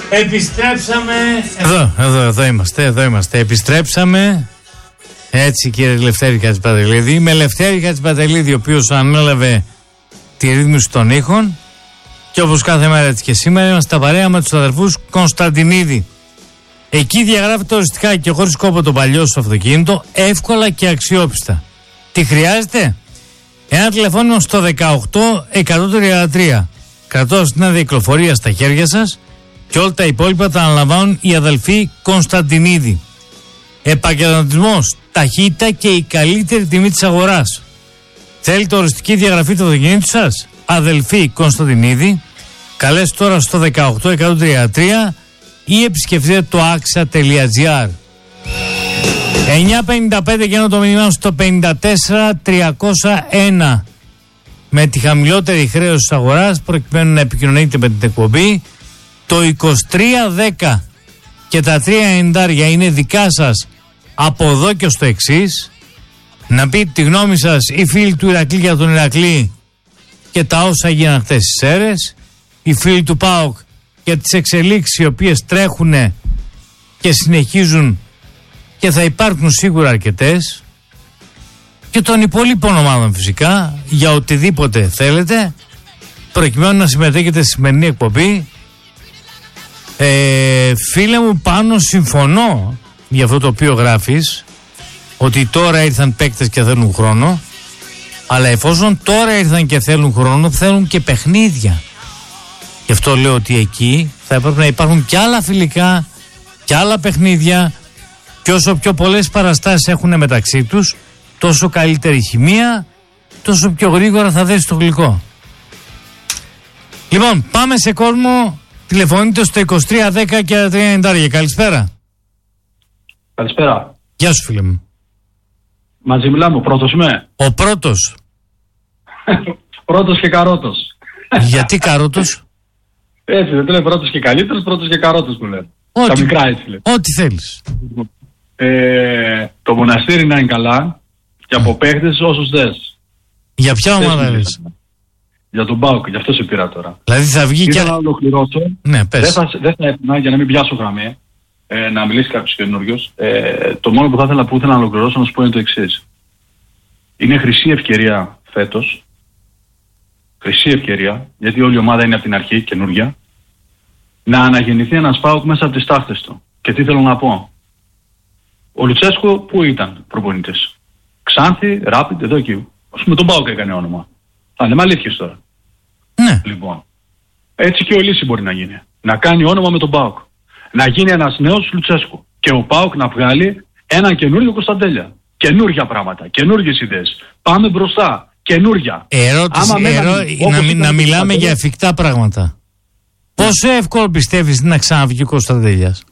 Επιστρέψαμε. Εδώ είμαστε. Επιστρέψαμε. Έτσι, κύριε Λευτέρη Χατζηπαντελίδη. Με Λευτέρη Χατζηπαντελίδη, ο οποίος ανέλαβε τη ρύθμιση των ήχων. Και όπως κάθε μέρα έτσι και σήμερα, είμαστε στα παρέα με τους αδερφούς Κωνσταντινίδη. Εκεί διαγράφεται οριστικά και χωρίς κόπο το παλιό στο αυτοκίνητο, εύκολα και αξιόπιστα. Τι χρειάζεται? Ένα τηλεφώνημα στο 18133. Κρατώντας την αδιακλοφορία στα χέρια σας και όλα τα υπόλοιπα τα αναλαμβάνουν οι αδελφοί Κωνσταντινίδη. Επαγγελματισμός, ταχύτητα και η καλύτερη τιμή της αγοράς. Θέλετε οριστική διαγραφή του αυτοκινήτου σας? Αδελφοί Κωνσταντινίδη. Καλέστε τώρα στο 18133 ή επισκεφτείτε το axa.gr. 9.55 και το μήνυμα στο 54.301 με τη χαμηλότερη χρέωση της αγοράς, προκειμένου να επικοινωνείτε με την εκπομπή. Το 2310 και τα 390 είναι δικά σας από εδώ και στο εξής. Να πείτε τη γνώμη σας οι φίλοι του Ηρακλή για τον Ηρακλή και τα όσα έγιναν χθες στις Σέρρες, οι φίλοι του ΠΑΟΚ για τις εξελίξεις οι οποίες τρέχουν και συνεχίζουν και θα υπάρχουν σίγουρα αρκετές, και των υπόλοιπων ομάδων φυσικά, για οτιδήποτε θέλετε, προκειμένου να συμμετέχετε στη σημερινή εκπομπή. Φίλε μου Πάνο, συμφωνώ για αυτό το οποίο γράφεις, ότι τώρα ήρθαν παίκτες και θέλουν χρόνο, αλλά εφόσον τώρα ήρθαν και θέλουν χρόνο, θέλουν και παιχνίδια. Γι' αυτό λέω ότι εκεί θα έπρεπε να υπάρχουν και άλλα φιλικά και άλλα παιχνίδια, και όσο πιο πολλές παραστάσεις έχουν μεταξύ τους, τόσο καλύτερη χημεία, τόσο πιο γρήγορα θα δέσει το γλυκό. Λοιπόν, πάμε σε κόσμο. Τηλεφωνείτε στο 2310 και 390. Καλησπέρα. Καλησπέρα. Γεια σου, φίλε μου. Μαζί μιλάμε, ο πρώτος είμαι. Ο πρώτος. Πρώτος και καρότος. Γιατί καρότος? Έτσι δεν λέει, πρώτος και καλύτερος, πρώτος και καρότος που λένε. Τα μικρά έτσι λέει. Ό,τι θέλεις. Το Μοναστήρι να είναι καλά και από παίχτες όσους θες. Για ποια ομάδα λες? Για τον ΠΑΟΚ, γι' αυτό σε πήρα τώρα. Δηλαδή θα βγει και... να ολοκληρώσω. Ναι, πες. Δεν θα έτοιμα για να μην πιάσω γραμμή, να μιλήσει κάποιος καινούριος. Το μόνο που θα ήθελα να ολοκληρώσω να σου πω είναι το εξής. Είναι χρυσή ευκαιρία φέτος. Χρυσή ευκαιρία, γιατί όλη η ομάδα είναι από την αρχή καινούρια, να αναγεννηθεί ένας ΠΑΟΚ μέσα από τις τάχτες του. Και τι θέλω να πω. Ο Λουτσέσκο πού ήταν προπονητής? Ξάνθη, Ράπιντ, εδώ εκεί. Ας πούμε τον ΠΑΟΚ έκανε όνομα. Θα λέμε αλήθειες τώρα. Ναι. Λοιπόν, έτσι και ο Λύση μπορεί να γίνει. Να κάνει όνομα με τον ΠΑΟΚ. Να γίνει ένας νέος Λουτσέσκο. Και ο ΠΑΟΚ να βγάλει έναν καινούριο Κωνσταντέλια. Καινούργια πράγματα, καινούργιες ιδέες. Πάμε μπροστά. Καινούργια. Να μιλάμε για εφικτά πράγματα. Πόσο εύκολο πιστεύεις να ξαναβγεί ο Κωνσταντέλιας?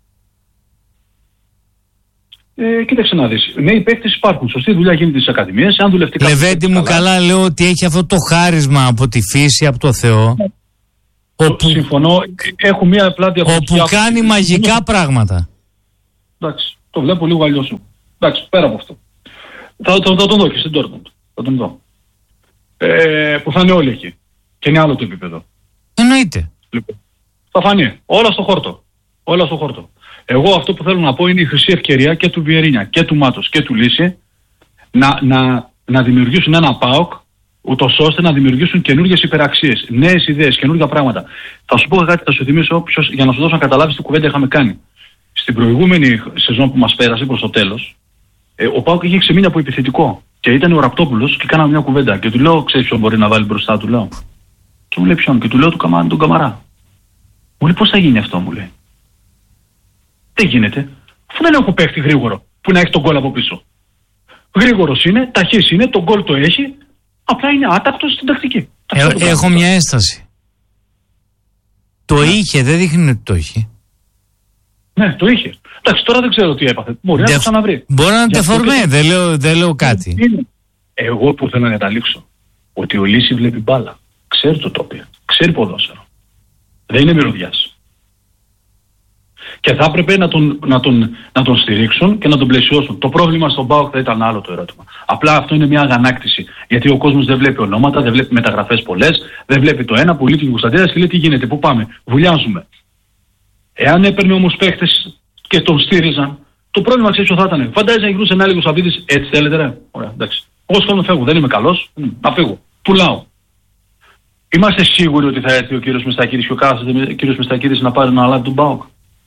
Κοίταξε να δεις. Νέοι παίκτες υπάρχουν. Σωστή δουλειά γίνεται στις ακαδημίες. Αν δουλευτεί κάποιος. Λεβέντη μου, καλά λέω ότι έχει αυτό το χάρισμα από τη φύση, από το Θεό. Συμφωνώ. Έχω μία πλάτη από όπου κάνει μαγικά πράγματα. Εντάξει. Το βλέπω λίγο αλλιώς σου. Εντάξει, πέρα από αυτό. Θα τον δω και στην Dortmund. Θα τον δω. Που θα είναι όλοι εκεί. Και είναι άλλο το επίπεδο. Εννοείται. Λοιπόν, θα φανεί. Όλα στο χόρτο. Όλα στο χόρτο. Εγώ αυτό που θέλω να πω είναι η χρυσή ευκαιρία και του Βιερίνια και του Μάτος και του Λύση να δημιουργήσουν ένα ΠΑΟΚ, ούτως ώστε να δημιουργήσουν καινούργιες υπεραξίες, νέες ιδέες, καινούργια πράγματα. Θα σου πω κάτι, θα σου θυμίσω για να σου δώσω να καταλάβεις τι κουβέντα είχαμε κάνει. Στην προηγούμενη σεζόν που μας πέρασε προς το τέλος, ο ΠΑΟΚ είχε ξεμείνει από επιθετικό και ήταν ο Ραπτόπουλος και κάναμε μια κουβέντα. Και του λέω, ξέρεις ποιον μπορεί να βάλει μπροστά, του λέω. Και μου λέει ποιον, και του λέω τον Καμαρά. Μου λέει πώς θα γίνει αυτό, μου λέει. Δεν γίνεται. Αφού δεν έχω παίχτη γρήγορο που να έχει τον γκολ από πίσω. Γρήγορος είναι, ταχύς είναι, τον γκολ το έχει, απλά είναι άτακτος στην τακτική. Έχω μια ένσταση. Το είχε, δεν δείχνει ότι το είχε. Ναι, το είχε. Εντάξει, τώρα δεν ξέρω τι έπαθε. Μπορεί να το ξαναβρει. Μπορεί να είναι τεφορμέ, δεν λέω κάτι. Εγώ που θέλω να καταλήξω ότι ο Λύση βλέπει μπάλα. Ξέρει το τοπίο. Ξέρει ποδόσφαιρο. Δεν είναι μυρωδιάς. Και θα έπρεπε να τον στηρίξουν και να τον πλαισιώσουν. Το πρόβλημα στον ΠΑΟΚ θα ήταν άλλο το ερώτημα. Απλά αυτό είναι μια αγανάκτηση. Γιατί ο κόσμος δεν βλέπει ονόματα, δεν βλέπει μεταγραφές πολλές, δεν βλέπει το ένα που λείπει ο Κωνσταντέλιας και λέει τι γίνεται, πού πάμε, βουλιάζουμε. Εάν έπαιρνε όμως παίχτες και τον στήριζαν, το πρόβλημα ξέρεις ποιο θα ήταν. Φαντάζεσαι να γυρνούσε ένα λίγο Σαββίδης, έτσι θέλετε ρε. Ωραία, εντάξει. Εγώ σχόλια φεύγω, δεν είμαι καλός, να φύγω. Πουλάω. Είμαστε σίγουροι ότι θα έρθει ο κύριος Μιστακίδης και ο κάθεται κύριος Μιστακίδης να πάρει να λάβει τον ΠΑΟΚ?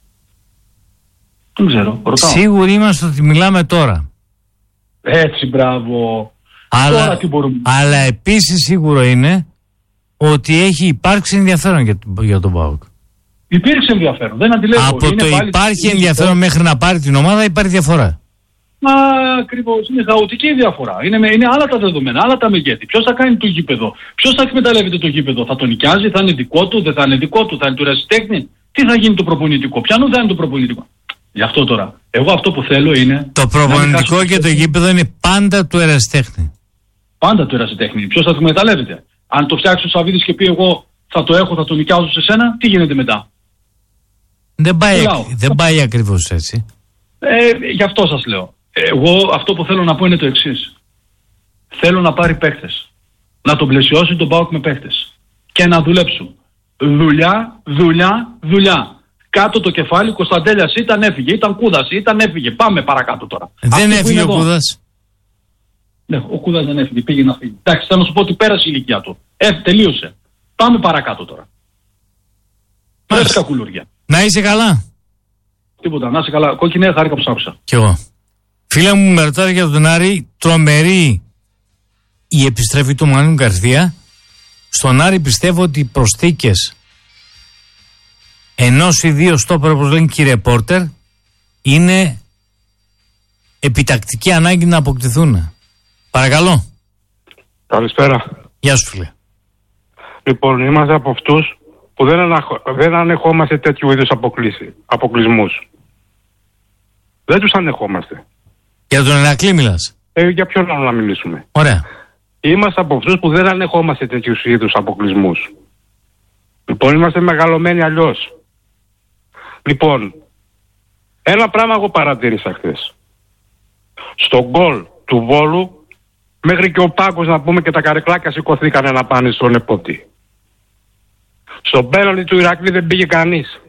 Δεν ξέρω, ρωτάω. Σίγουροι είμαστε ότι μιλάμε τώρα. Έτσι, μπράβο. Αλλά, τώρα τι μπορούμε. Αλλά επίσης σίγουρο είναι ότι έχει υπάρξει ενδιαφέρον για τον ΠΑΟΚ. Υπήρξε ενδιαφέρον, δεν αντιλέγω. Από το υπάρχει ενδιαφέρον μέχρι να πάρει την ομάδα υπάρχει διαφορά. Μα ακριβώς, είναι χαοτική η διαφορά. Είναι άλλα τα δεδομένα, άλλα τα μεγέθη. Ποιος θα κάνει το γήπεδο, ποιος θα εκμεταλλεύεται το γήπεδο, θα τον νοικιάζει, θα είναι δικό του, δεν θα είναι δικό του, θα είναι του ερασιτέχνη. Τι θα γίνει το προπονητικό, ποιανού θα είναι το προπονητικό. Γι' αυτό τώρα, εγώ αυτό που θέλω είναι. Το προπονητικό και το γήπεδο είναι πάντα του ερασιτέχνη. Πάντα του ερασιτέχνη. Ποιος θα το εκμεταλλεύεται. Αν το φτιάξει ο Σαββίδης και πει εγώ θα το έχω, θα το νοικιάζω σε σένα, τι γίνεται μετά? Δεν πάει ακριβώς έτσι. Γι' αυτό σας λέω. Εγώ αυτό που θέλω να πω είναι το εξής. Θέλω να πάρει παίχτες. Να τον πλαισιώσει τον ΠΑΟΚ με παίχτες. Και να δουλέψουν. Δουλειά, δουλειά, δουλειά. Κάτω το κεφάλι, Κωνσταντέλιας ήταν έφυγε, ήταν Κούδας, ήταν έφυγε. Πάμε παρακάτω τώρα. Δεν έφυγε ο Κούδας. Ναι, ο Κούδας δεν έφυγε, πήγε να φύγει. Εντάξει, θα να σου πω ότι πέρασε η ηλικία του. Τελείωσε. Πάμε παρακάτω τώρα. Φρέσκα κουλούρια. Να είσαι καλά. Τίποτα, να είσαι καλά. Κόκκινη, χάρηκα που σ' άκουσα. Κι εγώ. Φίλε μου, με ρωτάτε για τον Άρη, τρομερή η επιστροφή του Μανού Γκαρθία. Στον Άρη πιστεύω ότι οι προσθήκες ενός ή δύο στόπερ, όπως λένε κύριε Πόρτερ, είναι επιτακτική ανάγκη να αποκτηθούν. Παρακαλώ. Καλησπέρα. Γεια σου φίλε. Λοιπόν, είμαστε από αυτούς που δεν ανεχόμαστε τέτοιου είδους αποκλεισμούς. Δεν τους ανεχόμαστε. Για τον Ηρακλή μιλάς? Για ποιον άλλο να μιλήσουμε? Ωραία. Είμαστε από αυτούς που δεν ανεχόμαστε τέτοιους είδους αποκλεισμούς. Λοιπόν, είμαστε μεγαλωμένοι αλλιώς. Λοιπόν, ένα πράγμα εγώ παρατήρησα χθες. Στο γκολ του Βόλου, μέχρι και ο πάγκος να πούμε και τα καρεκλάκια σηκωθήκανε να πάνε στον επόπτη. Στο πέναλτι του Ηρακλή δεν πήγε κανείς.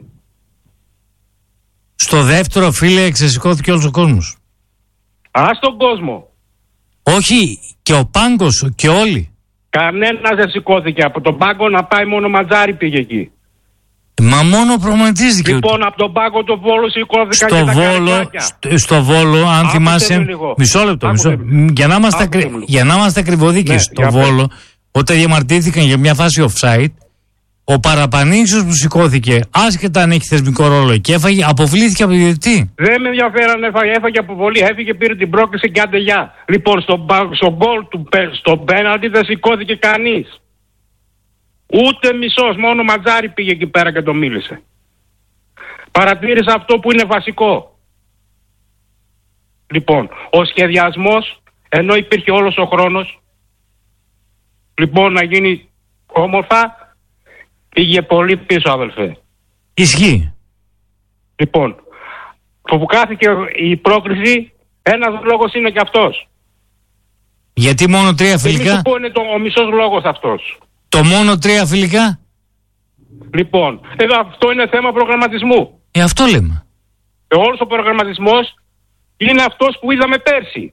Στο δεύτερο, φίλε, ξεσηκώθηκε όλος ο κόσμος. Ας τον κόσμο. Όχι, και ο πάγκος και όλοι. Κανένας δεν σηκώθηκε. Από τον πάγκο να πάει μόνο Ματζάρι πήγε εκεί. Μα μόνο προγραμματίστηκε. Λοιπόν, από τον πάγκο του Βόλου σηκώθηκαν και τα καρεκλάκια. Στο Βόλο, αν θυμάσαι. Μισό λεπτό. Για να είμαστε ακριβωδίκοι, στο Βόλο, όταν διαμαρτύρθηκαν για μια φάση offside, ο Παραπανήσιος που σηκώθηκε, άσχετα αν έχει θεσμικό ρόλο και έφαγε, αποβλήθηκε από το διαιτητή. Δεν με ενδιαφέρει αν έφαγε αποβολή. Έφυγε, πήρε την πρόκληση και άντε γεια. Λοιπόν, στο γκολ του στο πέναλτι δεν σηκώθηκε κανείς. Ούτε μισός, μόνο Ματζάρι πήγε εκεί πέρα και το μίλησε. Παρατήρησα αυτό που είναι βασικό. Λοιπόν, ο σχεδιασμός, ενώ υπήρχε όλος ο χρόνος, λοιπόν να γίνει όμορφα, πήγε πολύ πίσω, αδελφέ. Ισχύει. Λοιπόν, που κάθηκε η πρόκριση, ένας λόγος είναι και αυτός. Γιατί μόνο 3 φιλικά? Μη σου πω είναι ο μισός λόγος αυτός. Το μόνο 3 φιλικά? Λοιπόν, αυτό είναι θέμα προγραμματισμού. Αυτό λέμε. Όλος ο προγραμματισμός είναι αυτός που είδαμε πέρσι.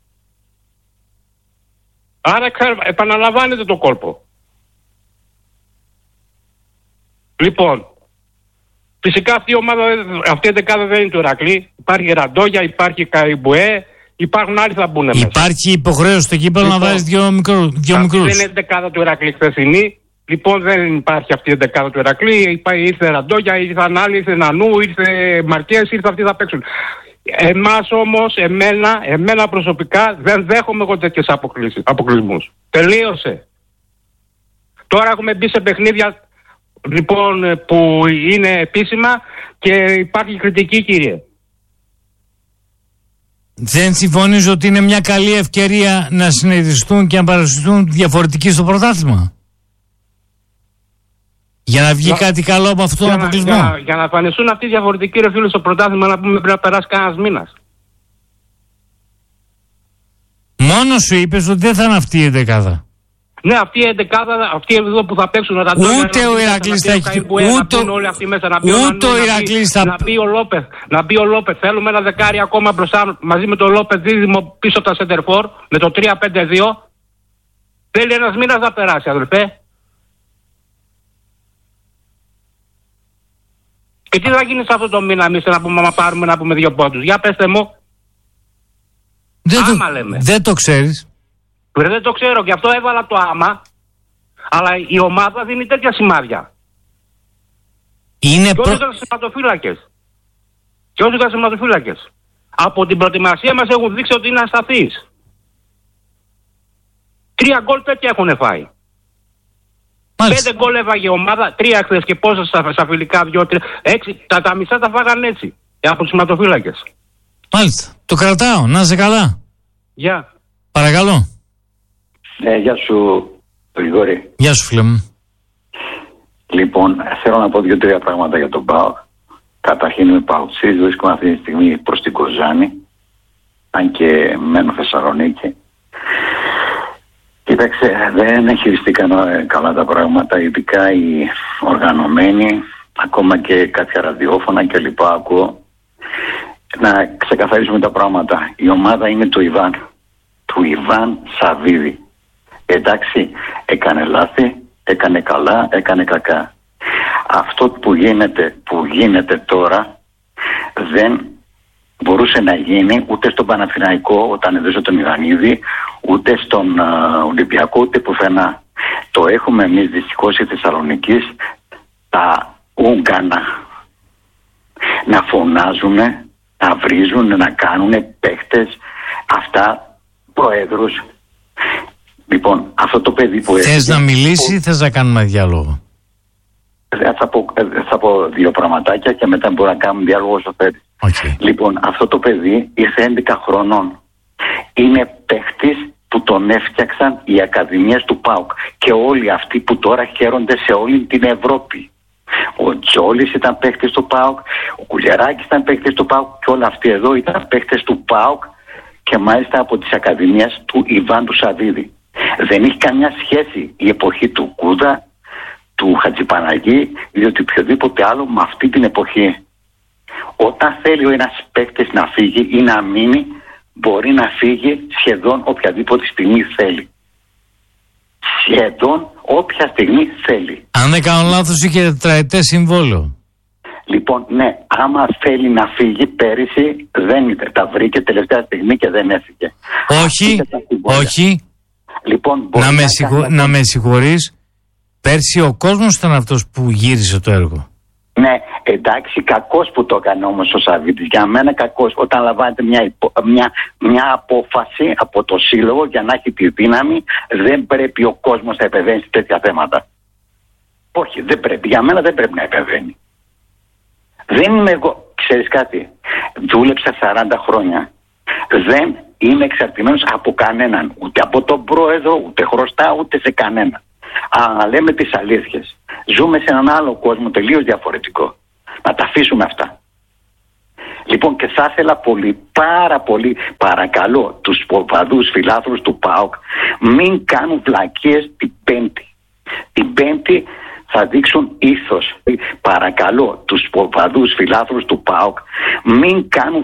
Άρα επαναλαμβάνεται το κόλπο. Λοιπόν, φυσικά αυτή η ομάδα, αυτή η δεκάδα δεν είναι του Ηρακλή. Υπάρχει Ραντόγια, υπάρχει Καϊμπουέ, υπάρχουν άλλοι θα μπουν μέσα. Υπάρχει υποχρέωση στο κύπελλο να βάζει δύο μικρούς. Δεν είναι δεκάδα του Ηρακλή χθεσινή. Λοιπόν, δεν υπάρχει αυτή η δεκάδα του Ηρακλή. Ήρθε Ραντόγια, ήρθαν άλλοι, ήρθε Νανού, ήρθε Μαρκές, ήρθε αυτοί θα παίξουν. Εμάς όμως, εμένα προσωπικά δεν δέχομαι εγώ τέτοιες αποκλεισμούς. Τελείωσε. Τώρα έχουμε μπει σε παιχνίδια, λοιπόν, που είναι επίσημα και υπάρχει κριτική, κύριε. Δεν συμφωνείς ότι είναι μια καλή ευκαιρία να συνειδητοποιηθούν και να παρουσιαστούν διαφορετικοί στο πρωτάθλημα? Για να βγει κάτι καλό από αυτόν τον αποκλεισμό. Για να εμφανιστούν αυτοί οι διαφορετικοί ρε φίλοι στο πρωτάθλημα, να πούμε πρέπει να περάσει κανένας μήνας. Μόνο σου είπες ότι δεν θα είναι αυτή η δεκάδα. Ναι, αυτή η 11, αυτοί εδώ που θα παίξουν. Ούτε ο Ηρακλής θα έχει. Να μπει ο Λόπεθ. Θέλουμε ένα δεκάρι ακόμα μπροστά μαζί με τον Λόπεθ δίδυμο πίσω από τα σεντερφόρ με το 3-5-2. Θέλει ένας μήνας να περάσει, αδελφέ. Και τι θα γίνει σε αυτό το μήνα εμείς να πάρουμε να πούμε 2 πόντους? Για πέστε μου. Δεν το ξέρεις. Δεν το ξέρω, και αυτό έβαλα το άμα. Αλλά η ομάδα δίνει τέτοια σημάδια. Είναι και όσοι ήταν σηματοφύλακες. Από την προετοιμασία μας έχουν δείξει ότι είναι ασταθείς. 3 γκολ τέτοια έχουν φάει. 5 γκολ έβαγε η ομάδα, 3 χθες και πόσα στα φιλικά, 2-3, 6. Τα μισά τα φάγαν έτσι. Από τους σηματοφύλακες. Μάλιστα. Το κρατάω. Να είσαι καλά. Γεια. Παρακαλώ. Γεια σου, Γρηγόρη. Γεια σου, φίλε μου. Λοιπόν, θέλω να πω 2-3 πράγματα για τον ΠΑΟΚ. Καταρχήν είμαι ΠΑΟΚτσής, βρίσκομαι αυτή τη στιγμή προς την Κοζάνη, αν και μένω Θεσσαλονίκη. Κοίταξε, δεν χειριστήκαν καλά τα πράγματα, ειδικά οι οργανωμένοι, ακόμα και κάποια ραδιόφωνα και λοιπά ακούω. Να ξεκαθαρίσουμε τα πράγματα. Η ομάδα είναι του Ιβάν Σαββίδη. Εντάξει, έκανε λάθη, έκανε καλά, έκανε κακά. Αυτό που γίνεται τώρα δεν μπορούσε να γίνει ούτε στον Παναθηναϊκό όταν έδωσε τον Ιωαννίδη, ούτε στον Ολυμπιακό, ούτε πουθενά. Το έχουμε εμείς δυστυχώς η Θεσσαλονικής τα Ούγκανα να φωνάζουν, να βρίζουν, να κάνουν παίχτες, αυτά προέδρους. Λοιπόν, αυτό το παιδί που θες να μιλήσει ή θες να κάνουμε διάλογο? Θα πω 2 πραγματάκια και μετά μπορούμε να κάνουμε διάλογο όσο θέλει. Okay. Λοιπόν, αυτό το παιδί ήρθε 11 χρονών. Είναι παίχτης που τον έφτιαξαν οι ακαδημίες του ΠΑΟΚ και όλοι αυτοί που τώρα χαίρονται σε όλη την Ευρώπη. Ο Τζόλης ήταν παίχτης του ΠΑΟΚ, ο Κουλιαράκης ήταν παίχτης του ΠΑΟΚ και όλοι αυτοί εδώ ήταν παίχτες του ΠΑΟΚ και μάλιστα από τις ακαδημίες του Ιβάν του Σαββίδη. Δεν έχει καμιά σχέση η εποχή του Κούδα, του Χατζηπαναγή ή οποιοδήποτε άλλο με αυτή την εποχή. Όταν θέλει ο ένας παίκτης να φύγει ή να μείνει, μπορεί να φύγει σχεδόν οποιαδήποτε στιγμή θέλει. Σχεδόν όποια στιγμή θέλει. Αν δεν κάνω λάθος, είχε τετραετές συμβόλαιο. Λοιπόν, ναι, άμα θέλει να φύγει, πέρυσι τα βρήκε τελευταία στιγμή και δεν έφυγε. Όχι. Λοιπόν, να με συγχωρείς, πέρσι ο κόσμος ήταν αυτός που γύρισε το έργο. Ναι, εντάξει, κακός που το έκανε όμως ο Σαββίδης. Για μένα κακός. Όταν λαμβάνετε μια απόφαση από το σύλλογο για να έχει τη δύναμη, δεν πρέπει ο κόσμος να επεμβαίνει σε τέτοια θέματα. Όχι, δεν πρέπει. Για μένα δεν πρέπει να επεμβαίνει. Δεν είμαι εγώ. Ξέρεις κάτι, δούλεψα 40 χρόνια. Δεν είμαι εξαρτημένος από κανέναν. Ούτε από τον πρόεδρο, ούτε χρωστά, ούτε σε κανέναν. Αλλά λέμε τις αλήθειες. Ζούμε σε έναν άλλο κόσμο τελείως διαφορετικό. Να τα αφήσουμε αυτά. Λοιπόν, και θα ήθελα πάρα πολύ, παρακαλώ, τους οπαδούς φιλάθλους του ΠΑΟΚ, μην κάνουν βλακίες την Πέμπτη. Την Πέμπτη θα δείξουν ήθος. Παρακαλώ, τους οπαδούς φιλάθλους του ΠΑΟΚ, μην κάνουν